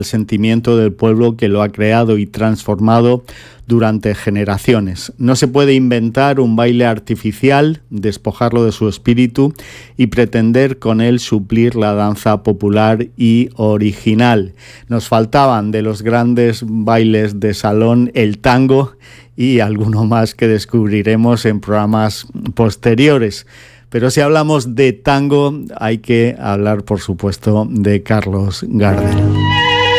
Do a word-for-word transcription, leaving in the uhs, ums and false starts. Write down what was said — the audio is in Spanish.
el sentimiento del pueblo que lo ha creado y transformado durante generaciones. No se puede inventar un baile artificial, despojarlo de su espíritu y pretender con él suplir la danza popular y original. Nos faltaban de los grandes bailes de salón el tango y alguno más que descubriremos en programas posteriores. Pero si hablamos de tango, hay que hablar, por supuesto, de Carlos Gardel.